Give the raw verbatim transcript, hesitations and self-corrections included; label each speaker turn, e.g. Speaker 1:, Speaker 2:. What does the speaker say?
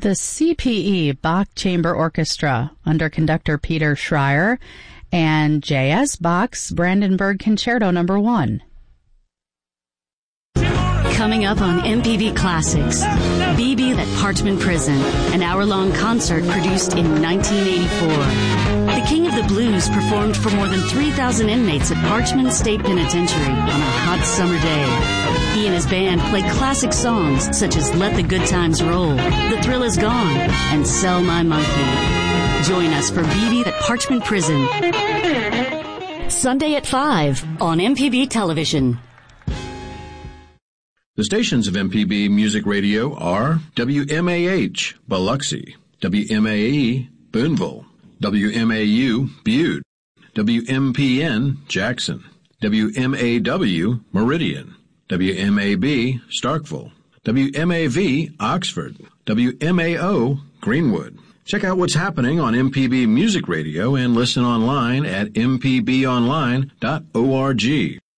Speaker 1: The C P E Bach Chamber Orchestra under conductor Peter Schreier and J S Bach's Brandenburg Concerto Number One.
Speaker 2: Coming up on M P B Classics, B B at Parchman Prison, an hour-long concert produced in nineteen eighty-four. The King of the Blues performed for more than three thousand inmates at Parchman State Penitentiary on a hot summer day. He and his band played classic songs such as Let the Good Times Roll, The Thrill Is Gone, and Sell My Monkey. Join us for B B at Parchman Prison, Sunday at five on M P B Television.
Speaker 3: The stations of M P B Music Radio are W M A H, Biloxi, W M A E, Boonville, W M A U, Butte, W M P N, Jackson, W M A W, Meridian, W M A B, Starkville, W M A V, Oxford, W M A O, Greenwood. Check out what's happening on M P B Music Radio and listen online at m p b online dot org.